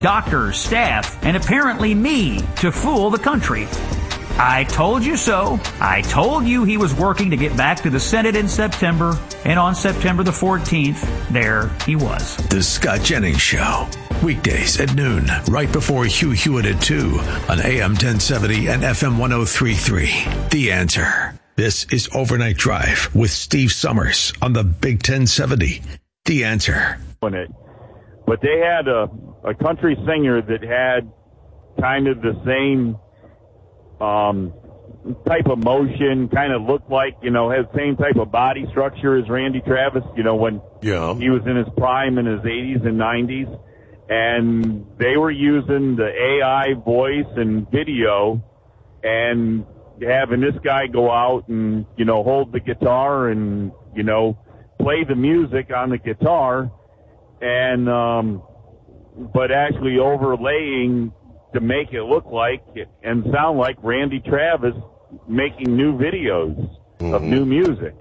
doctors, staff, and apparently me to fool the country. I told you so. I told you he was working to get back to the Senate in September, and on September the 14th, there he was. The Scott Jennings Show. Weekdays at noon, right before Hugh Hewitt at 2 on AM 1070 and FM 103.3. The Answer. This is Overnight Drive with Steve Summers on the Big 1070. The Answer. But they had a country singer that had kind of the same type of motion, kind of looked like, has the same type of body structure as Randy Travis, when he was in his prime in his 80s and 90s. And they were using the AI voice and video and having this guy go out and, hold the guitar and, play the music on the guitar and, but actually overlaying to make it look like and sound like Randy Travis making new videos of new music.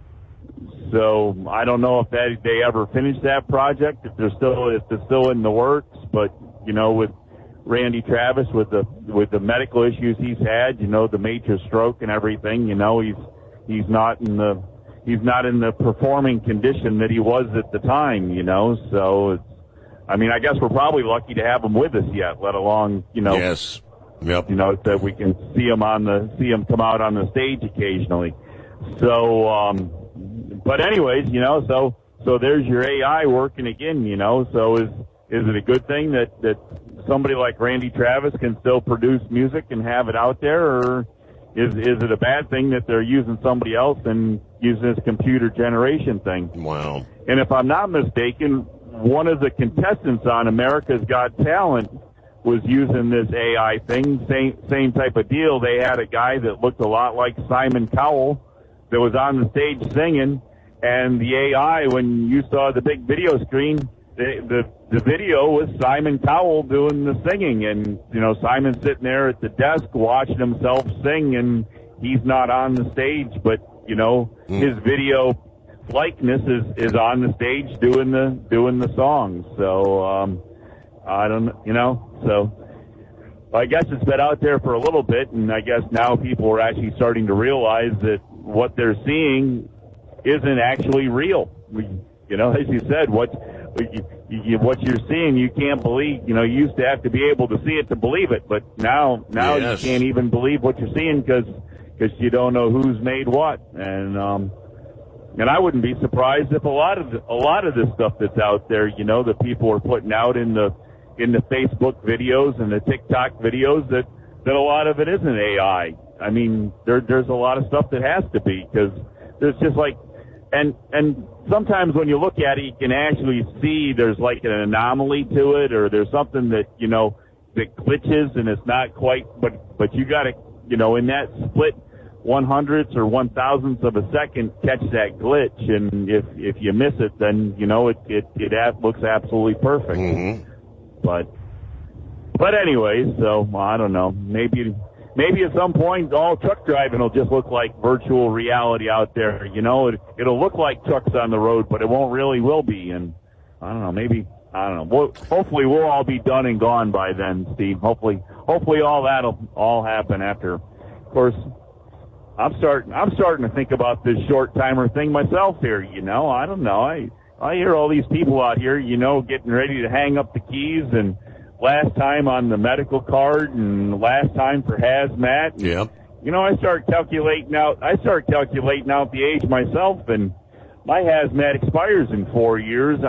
So I don't know if they ever finished that project, if it's still in the works, but with Randy Travis with the medical issues he's had, the major stroke and everything, he's not in the performing condition that he was at the time, so it's, I guess we're probably lucky to have him with us yet, let alone, Yes. Yep. That we can see him come out on the stage occasionally. So, but anyways, so there's your AI working again, so is it a good thing that somebody like Randy Travis can still produce music and have it out there, or is it a bad thing that they're using somebody else and using this computer generation thing? Wow. And if I'm not mistaken, one of the contestants on America's Got Talent was using this AI thing, same type of deal. They had a guy that looked a lot like Simon Cowell that was on the stage singing, and the AI, when you saw the big video screen, the video was Simon Cowell doing the singing, and Simon's sitting there at the desk watching himself sing, and he's not on the stage, but his video likeness is on the stage doing the song. So I don't, so I guess it's been out there for a little bit, and I guess now people are actually starting to realize that what they're seeing isn't actually real. As you said, what you're seeing, you can't believe. You used to have to be able to see it to believe it, but now Yes. You can't even believe what you're seeing because you don't know who's made what. And I wouldn't be surprised if a lot of this stuff that's out there, that people are putting out in the Facebook videos and the TikTok videos, that a lot of it isn't AI. There's a lot of stuff that has to be, because there's just like, and sometimes when you look at it, you can actually see there's like an anomaly to it, or there's something that, that glitches and it's not quite, but you gotta, in that split 100ths or 1,000ths of a second, catch that glitch, and if you miss it, then it looks absolutely perfect. Mm-hmm. But anyway, so I don't know. Maybe at some point all truck driving will just look like virtual reality out there. It'll look like trucks on the road, but it will be. And I don't know. Hopefully we'll all be done and gone by then, Steve. Hopefully all that'll all happen after. Of course, I'm starting to think about this short timer thing myself here. I don't know. I hear all these people out here, getting ready to hang up the keys, and last time on the medical card, and last time for hazmat. Yeah. I start calculating out the age myself, and my hazmat expires in 4 years.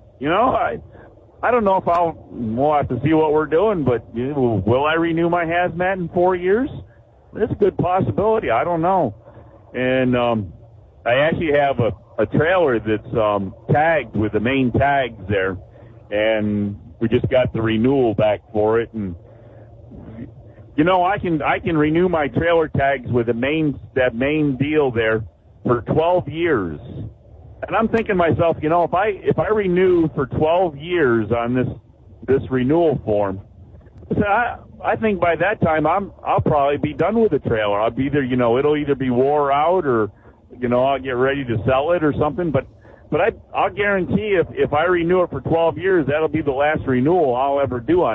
I don't know if we'll have to see what we're doing, but will I renew my hazmat in 4 years? It's a good possibility. I don't know. And I actually have a trailer that's tagged with the main tags there, and we just got the renewal back for it. And I can renew my trailer tags with that main deal there for 12 years. And I'm thinking to myself, if I renew for 12 years on this renewal form, I think by that time I'll probably be done with the trailer. I'll be either, it'll either be wore out, or, I'll get ready to sell it or something. But But I'll guarantee if I renew it for 12 years, that'll be the last renewal I'll ever do on